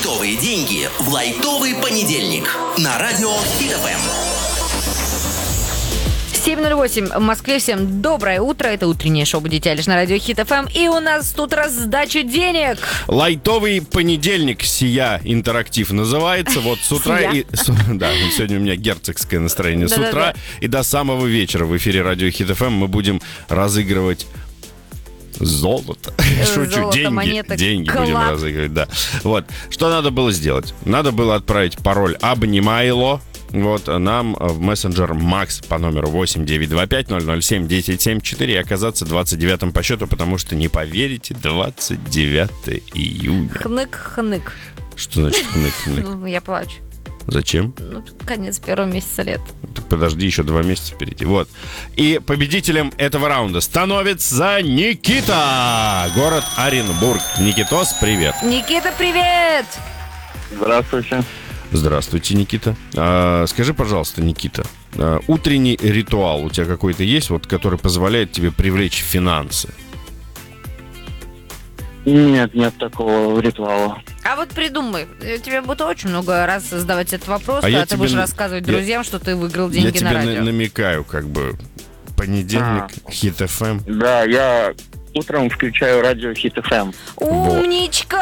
Лайтовые деньги в лайтовый понедельник на радио Хит ФМ. 7:08 в Москве. Всем доброе утро. Это утреннее шоу «Будете лишь» на радио Хит ФМ. И у нас тут раздача денег. Лайтовый понедельник, сия интерактив называется. Вот с утра и... Да, сегодня у меня герцогское настроение. С утра и до самого вечера в эфире радио Хит ФМ мы будем разыгрывать золото. Шучу, Золото, монеты, деньги клад. будем разыгрывать, да. Вот, что надо было сделать? Надо было отправить пароль «Обнимайло». Вот, нам в мессенджер Макс по номеру 8925-007-1074 и оказаться 29-м по счету, потому что, не поверите, 29 июня. Хнык-хнык. Что значит хнык-хнык? Ну, я плачу. Зачем? Ну, конец первого месяца лет. Так подожди, еще 2 месяца впереди. Вот. И победителем этого раунда становится Никита! Город Оренбург. Никитос, привет. Никита, привет! Здравствуйте. Здравствуйте, Никита. Скажи, пожалуйста, Никита, утренний ритуал у тебя какой-то есть, вот, который позволяет тебе привлечь финансы? Нет такого ритуала. А вот придумай. Тебе будет очень много раз задавать этот вопрос, я когда ты тебе будешь рассказывать друзьям, что ты выиграл деньги Я тебе на радио. намекаю, как бы, понедельник, Хит ФМ. Да, я утром включаю радио Хит ФМ. Умничка!